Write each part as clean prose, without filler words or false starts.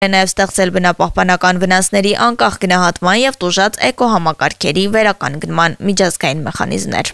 Նաև ստեղծել բնապահպանական վնասների անկախ գնահատման և տուժած էկոհամակարգերի վերականգնման միջազգային մեխանիզմներ։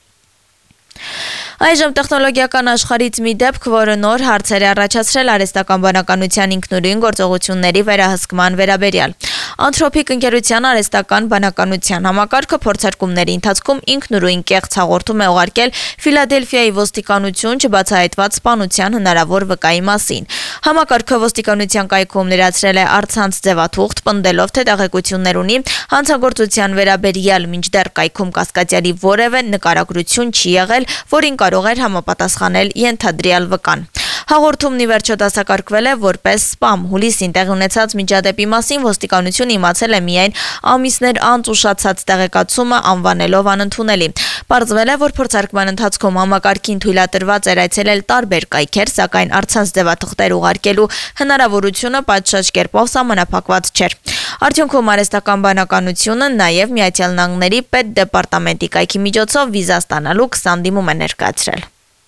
Այժմ տեխնոլոգիական աշխարհից մի դեպք, որը նոր հարցեր է առաջացրել արհեստական բանականության ինքնուրույն գործողությունների վերահսկման վերաբերյալ։ Anthropic ընկերության արհեստական բանականության համակարգը փորձարկումների ընթացքում ինքնուրույն կեղծ հաղորդում է ուղարկել Ֆիլադելֆիայի ոստիկանություն չբացահայտված սպանության հնարավոր վկայի մասին։ Համակարգը ոստիկանության կայքում լրացրել է առցանց ձևաթուղթ, պնդելով, թե տեղեկություններ ունի հանցագործության վերաբերյալ, մինչդեռ կայքում կասկածյալի որևէ նկարագրություն չի եղել, որին կարող էր համապատասխանել ենթադրյալ վկան։ Հաղորդումն ի վերջո դասակարգվել է որպես սպամ։ Հուլիսին տեղի ունեցած միջադեպի մասին ոստիկանությունը իմացել է միայն ամիսներ անց ուշացած տեղեկացումը անվանելով անընդունելի։ Պարզվել է, որ փորձարկման ընթացքում համակարգին թույլատրված էր այցելել տարբեր կայքեր, սակայն առցանց ձևաթղթեր ուղարկելու հնարավորությունը պատշաճ կերպով սահմանափակված չէր։ Արդյունքում արհեստական բանականությունը նաև Միացյալ Նահանգների պետդեպարտամենտի կայքի միջոցով վիզա ստանալու 20 դիմում է ներկայացրել։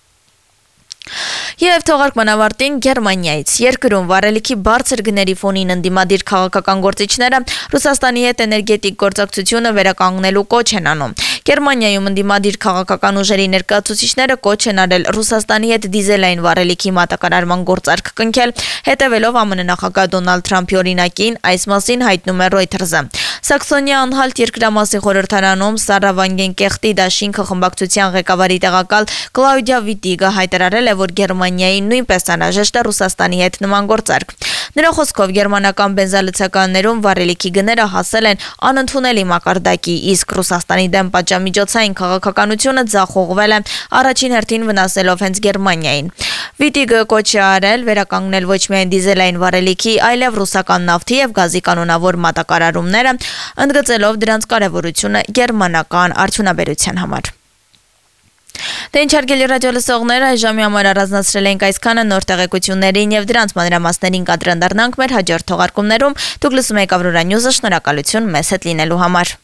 Եվ թողարկման ավարտին Գերմանիայից երկրում վառելիքի բարձր գների ֆոնին ընդդիմադիր քաղաքական գործիչները Ռուսաստանի հետ էներգետիկ գործակցությունը վերականգնելու կոչ են անում։ Գերմանիայում ընդդիմադիր քաղաքական ուժերի ներկայացուցիչները կոչ են արել Ռուսաստանի հետ դիզելային վառելիքի մատակարարման գործարք կնքել, հետևելով ԱՄՆ նախագահ Դոնալդ Թրամփի օրինակին, այս մասին հայտնում է Reuters-ը։ Սաքսոնիա անհալտ երկրամասի խորհրդարանում Սարա Վանգենկեխտի դաշինքը խմբակցության ղեկավարի տեղակալ Կլաուդիա Վիտիգը հայտարարել է, որ Գերմանիայի նույնպես անհրաժեշտ է Ռուսաստանի հետ նման գործարք։ Նրա խոսքով գերմանական բենզալցականներում վառելիքի գները հասել են անընդունելի մակարդակի, իսկ Ռուսաստանի դեմ պատժամիջոցային քաղաքականությունը ձախողվել է առաջին հերթին վնասելով հենց Գերմանիային։ Վիտիգը կոչ է արել վերականգնել ոչ միայն դիզելային վառելիքի, այլև ռուսական նավթի եւ գազի կանոնավոր մատակարարումները, ընդգծելով դրանց կարևորությունը գերմանական արդյունաբերության համար։ Դե ինչ հարգելի ռադիոլսողներ, այժմի համար առանձնացրել ենք այսքանը, նոր տեղեկություններին եւ դրանց մանրամասներին կադրանդառնանք մեր հաջորդ թողարկումներում։ Դուք լսում եք Aurora News-ը, շնորհակալություն մեզ հետ լինելու համար։